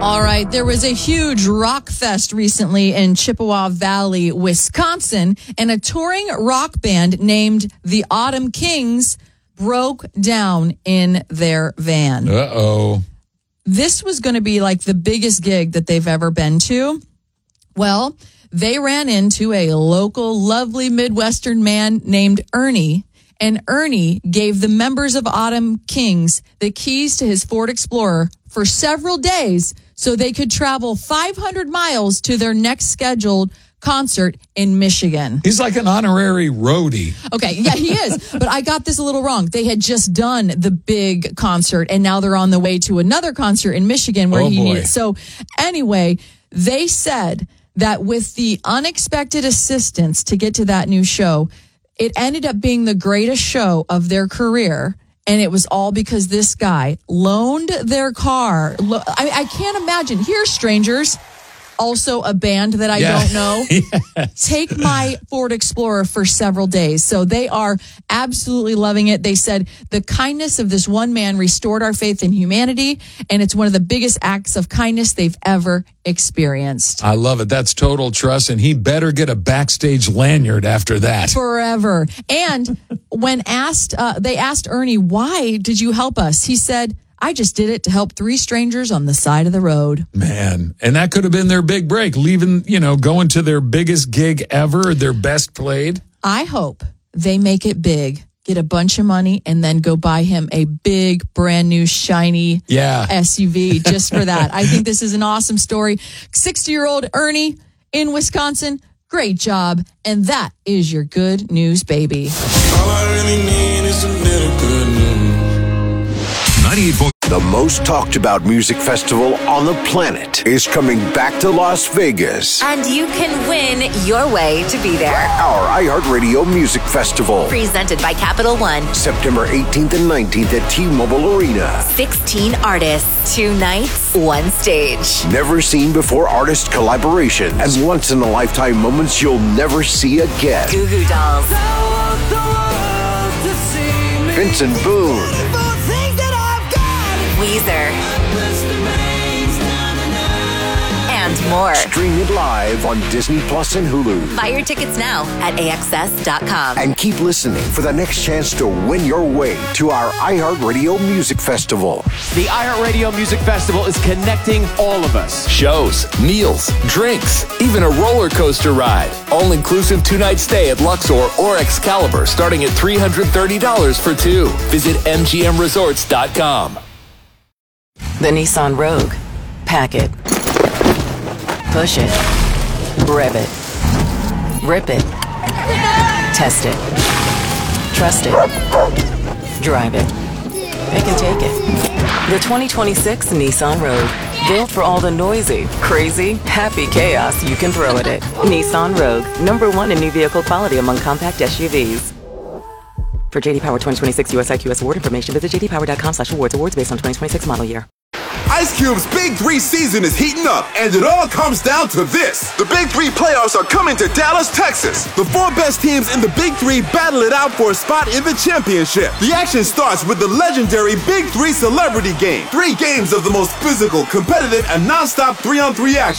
All right, there was a huge rock fest recently in Chippewa Valley, Wisconsin, and a touring rock band named the Autumn Kings broke down in their van. Uh-oh. This was going to be like the biggest gig that they've ever been to. Well, they ran into a local, lovely Midwestern man named Ernie, and Ernie gave the members of Autumn Kings the keys to his Ford Explorer for several days so they could travel 500 miles to their next scheduled concert in Michigan. He's like an honorary roadie. Okay, yeah, he is. But I got this a little wrong. They had just done the big concert, and now they're on the way to another concert in Michigan where he needed. So anyway, they said that with the unexpected assistance to get to that new show, it ended up being the greatest show of their career. And it was all because this guy loaned their car. I can't imagine. Here's strangers. Also a band that I don't know. Yes. Take my Ford Explorer for several days. So they are absolutely loving it. They said the kindness of this one man restored our faith in humanity, and it's one of the biggest acts of kindness they've ever experienced. I love it. That's total trust, and he better get a backstage lanyard after that. Forever. And when they asked Ernie, why did you help us? He said, I just did it to help 3 strangers on the side of the road. Man, and that could have been their big break, going to their biggest gig ever, their best played. I hope they make it big, get a bunch of money, and then go buy him a big, brand new, shiny SUV just for that. I think this is an awesome story. 60-year-old Ernie in Wisconsin, great job. And that is your good news, baby. All I really need is a little good news. 98. The most talked about music festival on the planet is coming back to Las Vegas. And you can win your way to be there. Our iHeartRadio Music Festival. Presented by Capital One. September 18th and 19th at T-Mobile Arena. 16 artists, 2 nights, 1 stage. Never seen before artist collaboration and once-in-a-lifetime moments you'll never see again. Goo Goo Dolls. Vincent Boone. Weezer. And more. Stream it live on Disney Plus and Hulu. Buy your tickets now at AXS.com. And keep listening for the next chance to win your way to our iHeartRadio Music Festival. The iHeartRadio Music Festival is connecting all of us. Shows, meals, drinks, even a roller coaster ride. All-inclusive 2-night stay at Luxor or Excalibur starting at $330 for 2. Visit MGMResorts.com. The Nissan Rogue. Pack it. Push it. Rev it. Rip it. Test it. Trust it. Drive it. Pick and take it. The 2026 Nissan Rogue. Built for all the noisy, crazy, happy chaos you can throw at it. Nissan Rogue. #1 in new vehicle quality among compact SUVs. For JD Power 2026 US IQS award information, visit jdpower.com/awards. Awards based on 2026 model year. Ice Cube's Big 3 season is heating up, and it all comes down to this. The Big 3 playoffs are coming to Dallas, Texas. The 4 best teams in the Big 3 battle it out for a spot in the championship. The action starts with the legendary Big 3 Celebrity Game. 3 games of the most physical, competitive, and non-stop 3-on-3 action.